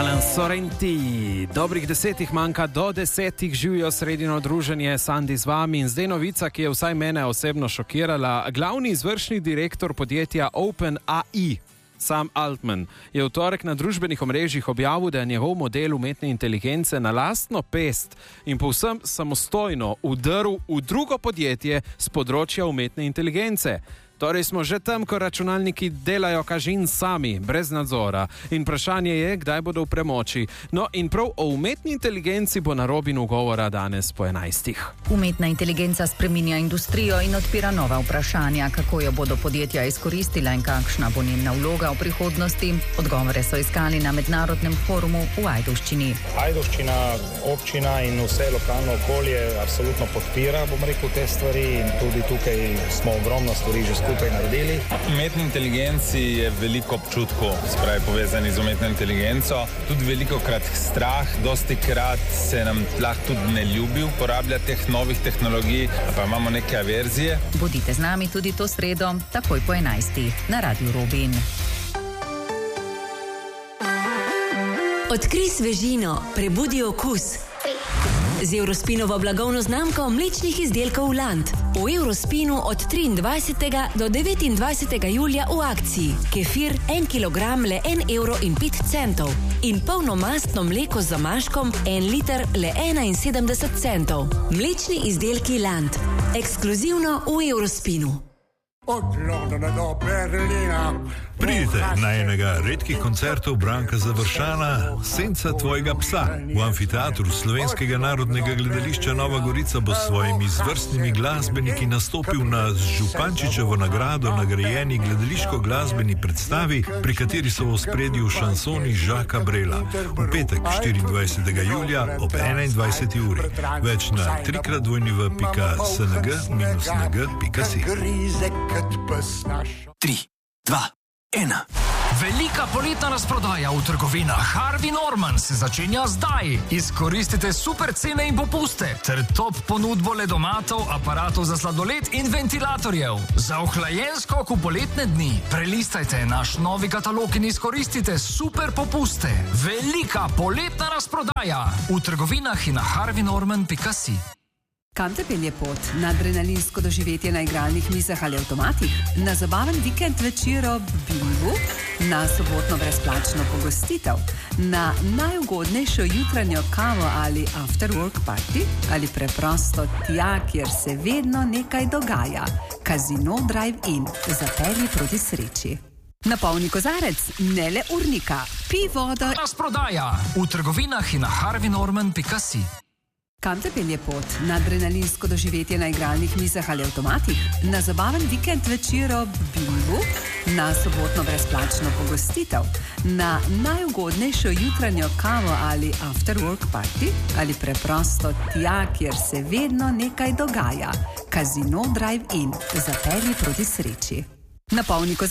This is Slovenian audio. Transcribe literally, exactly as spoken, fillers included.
Alan Sorrenti, dobrih desetih manjka do desetih, živijo sredino druženje, Sandi z vami in zdaj novica, ki je vsaj mene osebno šokirala. Glavni izvršni direktor podjetja OpenAI, Sam Altman, je v torek na družbenih omrežjih objavil, da je njegov model umetne inteligence na lastno pest in povsem samostojno vdrl v drugo podjetje z področja umetne inteligence. Torej smo že tam, ko računalniki delajo kažin sami, brez nadzora. In vprašanje je, kdaj bodo v premoči. No in prav o umetni inteligenci bo na Robinu govora danes po enajstih. Umetna inteligenca spreminja industrijo in odpira nova vprašanja, kako jo bodo podjetja izkoristila in kakšna bo njena vloga v prihodnosti. Odgovore so iskali na mednarodnem forumu v Ajdovščini. Ajdovščina, občina in vse lokalno okolje absolutno podpira, bom rekel, te stvari in tudi tukaj smo ogromno stvari že skupaj naredili. Umetni inteligenci je veliko občutkov, spravi povezani z umetno inteligenco, tudi veliko krat strah, dosti krat se nam lahko tudi ne ljubi uporabljati teh novih tehnologij, pa imamo neke averzije. Bodite z nami tudi to sredo, takoj po enajstih na Radiu Robin. Odkrij svežino, prebudi okus. Z Eurospinovo blagovno znamko mlečnih izdelkov Land. V Eurospinu od triindvajsetega do devetindvajsetega julija v akciji. Kefir en kilogram le en evro in pet centov. In polnomastno mleko z zamaškom en liter le enainsedemdeset centov. Mlečni izdelki Land. Ekskluzivno v Eurospinu. Od Londona do Berlina. Pridite na enega redkih koncertov Branka Završana, Senca tvojega psa. V amfiteatru Slovenskega narodnega gledališča Nova Gorica bo s svojimi izvrstnimi glasbeniki nastopil na Župančičevo nagrado nagrajeni gledališko-glasbeni predstavi, pri kateri so v ospredju šansoni Žaka Brela. V petek štiriindvajsetega julija ob enaindvajseti uri. Več na trikrat dvojni v pika sng minus ng pika si. Tri, dva, ena. Velika poletna razprodaja v trgovinah Harvey Norman se začenja zdaj. Izkoristite super cene in popuste ter top ponudbo ledomatov, aparatov za sladoled in ventilatorjev. Za ohlajen skok v poletne dni prelistajte naš novi katalog in izkoristite super popuste. Velika poletna razprodaja v trgovinah in na harvey norman pika si. Kam te pelje pot? Na adrenalinsko doživetje na igralnih mizah ali avtomatih? Na zabaven vikend večer ob bingu? Na sobotno brezplačno pogostitev? Na najugodnejšo jutranjo kavo ali after work party? Ali preprosto tja, kjer se vedno nekaj dogaja? Casino Drive-In. Zapelji proti sreči. Napolni kozarec, ne le urnika. Pij vodo. Razprodaja v trgovinah in na harvey norman pika si. Kam te pelje pot? Na adrenalinsko doživetje na igralnih mizah ali avtomatih? Na zabaven vikend večer ob bingu? Na sobotno brezplačno pogostitev? Na najugodnejšo jutranjo kavo ali after work party? Ali preprosto tja, kjer se vedno nekaj dogaja? Casino Drive-In. Zapelji proti sreči. Napolni kozarec.